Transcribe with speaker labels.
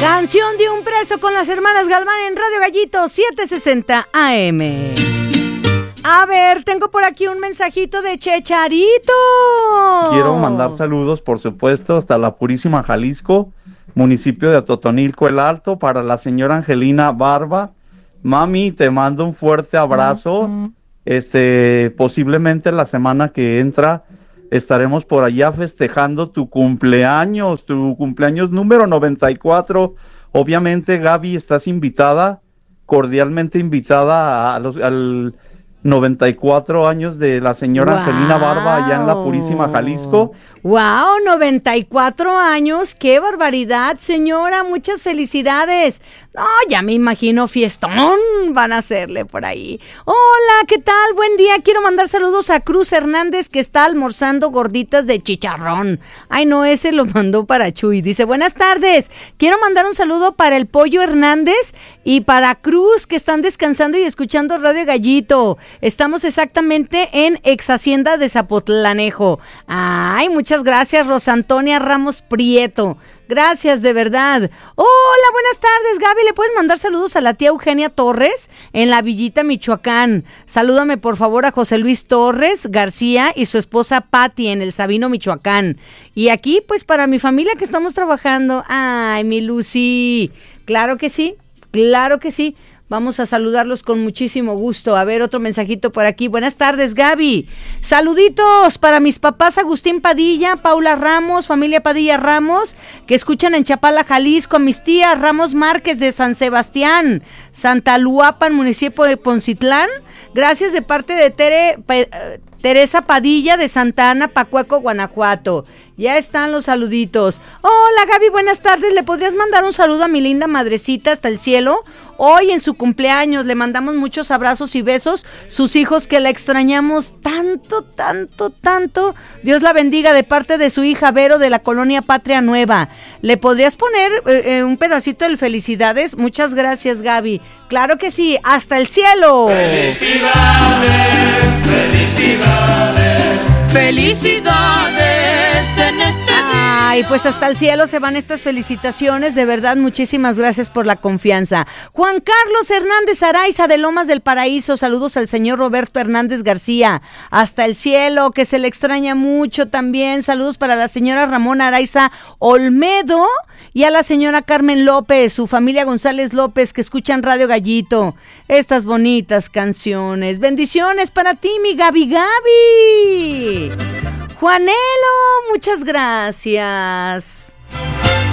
Speaker 1: Canción de un preso con las hermanas Galván en Radio Gallito 760 AM. A ver, tengo por aquí un mensajito de Checharito.
Speaker 2: Quiero mandar saludos, por supuesto, hasta la Purísima Jalisco, municipio de Atotonilco el Alto, para la señora Angelina Barba. Mami, te mando un fuerte abrazo. Posiblemente la semana que entra estaremos por allá festejando tu cumpleaños número 94. Obviamente, Gaby, estás invitada, cordialmente invitada al 94 años de la señora Angelina Barba allá en la Purísima Jalisco.
Speaker 1: ¡Wow! 94 años, ¡qué barbaridad, señora! Muchas felicidades. No, ya me imagino fiestón van a hacerle por ahí. Hola, ¿qué tal? Buen día. Quiero mandar saludos a Cruz Hernández, que está almorzando gorditas de chicharrón. Ay, no, ese lo mandó para Chuy. Dice, buenas tardes. Quiero mandar un saludo para el Pollo Hernández y para Cruz, que están descansando y escuchando Radio Gallito. Estamos exactamente en Ex Hacienda de Zapotlanejo. Ay, muchas gracias, Rosa Antonia Ramos Prieto. Gracias, de verdad. Hola, buenas tardes, Gaby. ¿Le puedes mandar saludos a la tía Eugenia Torres en la Villita, Michoacán? Salúdame, por favor, a José Luis Torres García y su esposa Patti en el Sabino, Michoacán. Y aquí, pues, para mi familia que estamos trabajando. Ay, mi Lucy. Claro que sí, claro que sí. Vamos a saludarlos con muchísimo gusto. A ver, otro mensajito por aquí. Buenas tardes, Gaby. Saluditos para mis papás Agustín Padilla, Paula Ramos, familia Padilla Ramos, que escuchan en Chapala, Jalisco. Mis tías Ramos Márquez de San Sebastián, Santa Luapan, municipio de Poncitlán. Gracias de parte de Teresa Padilla de Santa Ana, Pacueco, Guanajuato. Ya están los saluditos. Hola, Gaby, buenas tardes. ¿Le podrías mandar un saludo a mi linda madrecita hasta el cielo? Hoy en su cumpleaños le mandamos muchos abrazos y besos. Sus hijos que la extrañamos tanto, tanto, tanto. Dios la bendiga de parte de su hija Vero de la colonia Patria Nueva. ¿Le podrías poner un pedacito de felicidades? Muchas gracias, Gaby. Claro que sí. ¡Hasta el cielo!
Speaker 3: ¡Felicidades! ¡Felicidades! ¡Felicidades en este día!
Speaker 1: Ay, pues hasta el cielo se van estas felicitaciones, de verdad, muchísimas gracias por la confianza. Juan Carlos Hernández Araiza de Lomas del Paraíso, saludos al señor Roberto Hernández García, hasta el cielo, que se le extraña mucho también, saludos para la señora Ramona Araiza Olmedo y a la señora Carmen López, su familia González López, que escuchan Radio Gallito, estas bonitas canciones. Bendiciones para ti, mi Gaby Gaby. Juanelo, muchas gracias.